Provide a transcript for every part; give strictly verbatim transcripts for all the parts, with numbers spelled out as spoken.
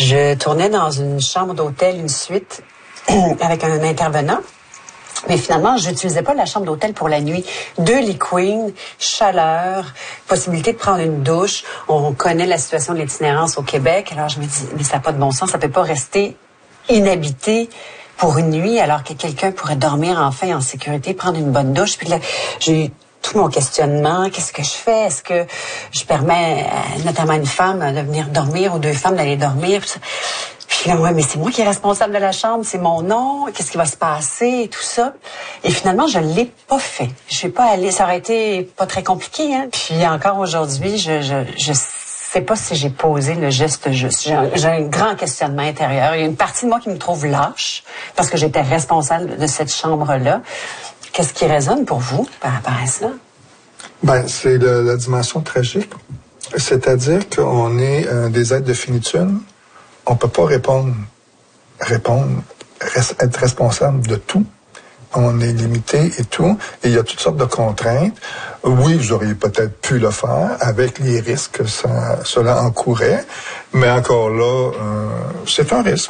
Je tournais dans une chambre d'hôtel, une suite, avec un intervenant. Mais finalement, je n'utilisais pas la chambre d'hôtel pour la nuit. Deux lits queen, chaleur, possibilité de prendre une douche. On connaît la situation de l'itinérance au Québec. Alors je me dis, mais ça n'a pas de bon sens. Ça peut pas rester inhabité pour une nuit alors que quelqu'un pourrait dormir enfin en sécurité, prendre une bonne douche. Puis là, j'ai eu tout mon questionnement. Qu'est-ce que je fais? Est-ce que je permets euh, notamment à une femme de venir dormir ou deux femmes d'aller dormir? Puis là, ouais, mais c'est moi qui est responsable de la chambre, c'est mon nom, qu'est-ce qui va se passer et tout ça. Et finalement, je l'ai pas fait. Je suis pas allée, ça aurait été pas très compliqué, hein. Puis encore aujourd'hui, je, je, je sais pas si j'ai posé le geste juste. J'ai un, j'ai un grand questionnement intérieur. Il y a une partie de moi qui me trouve lâche parce que j'étais responsable de cette chambre-là. Qu'est-ce qui résonne pour vous par rapport à ça? Ben, c'est le, la dimension tragique. C'est-à-dire qu'on est euh, des êtres de finitude. On peut pas répondre, répondre, res, être responsable de tout. On est limité et tout. Et il y a toutes sortes de contraintes. Oui, vous auriez peut-être pu le faire avec les risques que ça, cela encourait. Mais encore là, euh, c'est un risque.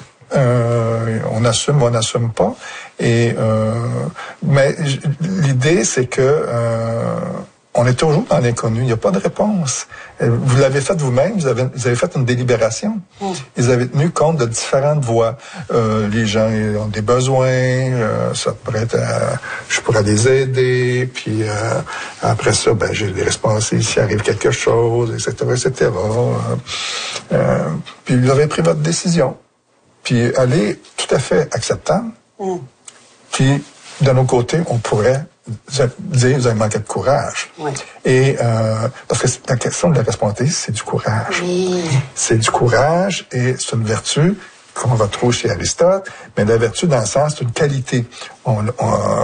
Euh, on assume, on n'assume pas. Et euh, mais l'idée, c'est que euh, on est toujours dans l'inconnu. Il n'y a pas de réponse. Vous l'avez fait vous-même. Vous avez, vous avez fait une délibération. Mmh. Vous avez tenu compte de différentes voies. Euh, les gens ont des besoins. Euh, ça pourrait être, euh, je pourrais les aider. Puis euh, après ça, ben j'ai des responsabilités s'il arrive quelque chose, et cetera, et cetera. Euh, euh, puis vous avez pris votre décision. Puis elle est tout à fait acceptable. Mmh. Puis de nos côtés, on pourrait dire vous avez manqué de courage. Oui. Et euh, parce que la question de la responsabilité, c'est du courage. Oui. C'est du courage et c'est une vertu qu'on retrouve chez Aristote, mais la vertu dans le sens, c'est une qualité. On, on,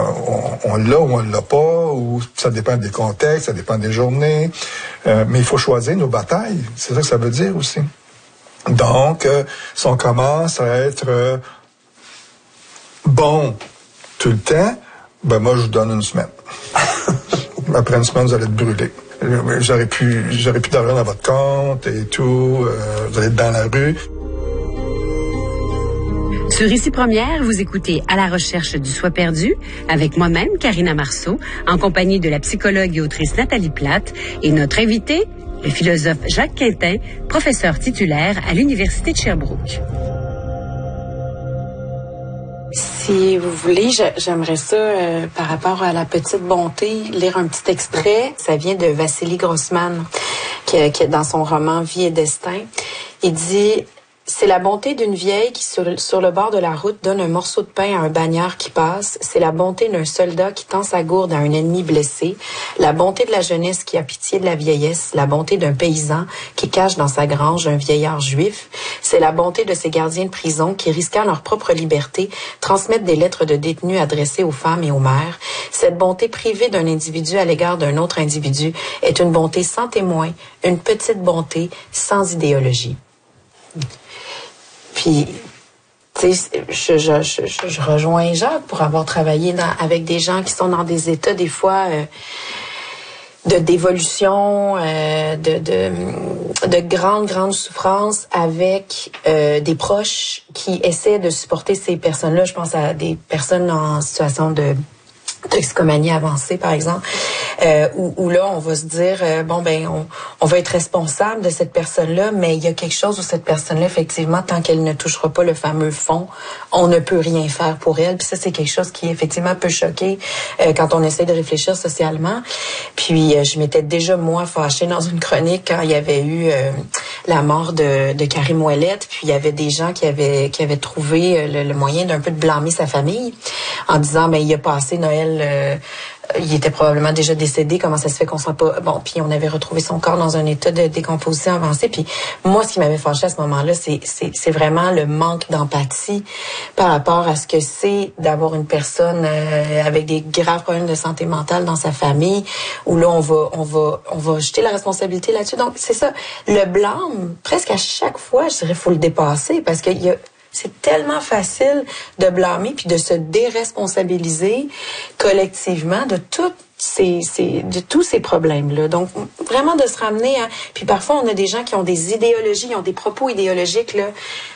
on, on l'a ou on l'a pas, ou ça dépend des contextes, ça dépend des journées. Euh, mais il faut choisir nos batailles. C'est ça que ça veut dire aussi. Donc, euh, si on commence à être euh, bon tout le temps, ben moi, je vous donne une semaine. Après une semaine, vous allez être brûlé. J'aurais pu, j'aurais pu d'argent dans votre compte et tout. Euh, vous allez être dans la rue. Sur Ici Première, vous écoutez À la recherche du soi perdu avec moi-même, Karina Marceau, en compagnie de la psychologue et autrice Nathalie Plate et notre invité, le philosophe Jacques Quintin, professeur titulaire à l'Université de Sherbrooke. Si vous voulez, j'aimerais ça, euh, par rapport à la petite bonté, lire un petit extrait. Ça vient de Vassili Grossman, qui, qui dans son roman Vie et Destin. Il dit... C'est la bonté d'une vieille qui, sur, sur le bord de la route, donne un morceau de pain à un bagnard qui passe. C'est la bonté d'un soldat qui tend sa gourde à un ennemi blessé. La bonté de la jeunesse qui a pitié de la vieillesse. La bonté d'un paysan qui cache dans sa grange un vieillard juif. C'est la bonté de ces gardiens de prison qui, risquant leur propre liberté, transmettent des lettres de détenus adressées aux femmes et aux mères. Cette bonté privée d'un individu à l'égard d'un autre individu est une bonté sans témoin, une petite bonté sans idéologie. Puis, tu sais, je, je, je, je rejoins Jacques pour avoir travaillé dans, avec des gens qui sont dans des états, des fois, euh, de d'évolution, euh, de, de, de grande, grande souffrance avec euh, des proches qui essaient de supporter ces personnes-là. Je pense à des personnes en situation de toxicomanie avancée, par exemple, euh, où, où là, on va se dire, euh, bon, ben, on, on va être responsable de cette personne-là, mais il y a quelque chose où cette personne-là, effectivement, tant qu'elle ne touchera pas le fameux fond, on ne peut rien faire pour elle. Puis ça, c'est quelque chose qui, effectivement, peut choquer euh, quand on essaie de réfléchir socialement. Puis, euh, je m'étais déjà, moi, fâchée dans une chronique quand il y avait eu euh, la mort de, de Karim Ouellette, puis il y avait des gens qui avaient, qui avaient trouvé le, le moyen d'un peu de blâmer sa famille en disant, ben, il a passé Noël Euh, il était probablement déjà décédé, comment ça se fait qu'on soit pas... Bon, puis on avait retrouvé son corps dans un état de décomposition avancée. Puis moi, ce qui m'avait fâché à ce moment-là, c'est, c'est, c'est vraiment le manque d'empathie par rapport à ce que c'est d'avoir une personne euh, avec des graves problèmes de santé mentale dans sa famille, où là, on va, on va, on va jeter la responsabilité là-dessus. Donc, c'est ça. Le blâme, presque à chaque fois, je dirais, faut le dépasser parce qu'il y a... C'est tellement facile de blâmer puis de se déresponsabiliser collectivement de toutes ces, ces, de tous ces problèmes-là. Donc, vraiment de se ramener à... Puis parfois, on a des gens qui ont des idéologies, qui ont des propos idéologiques, là,